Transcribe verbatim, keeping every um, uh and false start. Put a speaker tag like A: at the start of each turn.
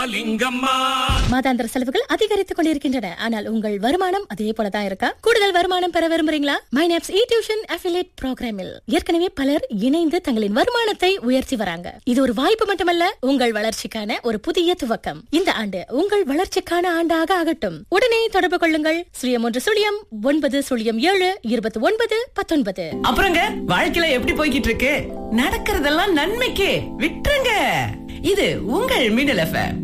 A: லிங்கம்மா.
B: மாதாந்திர செலவுகள் அதிகரித்துக் கொண்டிருக்கின்றன. ஆனால் உங்கள் வருமானம் அதே போலதான் இருக்கா? கூடுதல் வருமானம் பெற விரும்புறீங்களா? மைனாப்ஸ் இ டியூஷன் அஃபிலியேட் புரோகிராமில் ஏற்கனவே பலர் இணைந்து தங்களின் வருமானத்தை உயர்த்தி வராங்க. இது ஒரு வாய்ப்பு மட்டுமல்ல, உங்கள் வளர்ச்சிக்கான ஒரு புதிய துவக்கம். இந்த ஆண்டு உங்கள் வளர்ச்சிக்கான ஆண்டாக ஆகட்டும். உடனே தொடர்பு கொள்ளுங்கள். சுழியம் ஒன்று சுழியம் ஒன்பது சுழியம் ஏழு இருபத்தி ஒன்பது பத்தொன்பது.
C: அப்புறங்க வாழ்க்கையில எப்படி போய்கிட்டு இருக்கு? நடக்கிறதெல்லாம் நன்மைக்கு விட்டுருங்க. இது உங்கள் மின்னல் எஃப்எம்.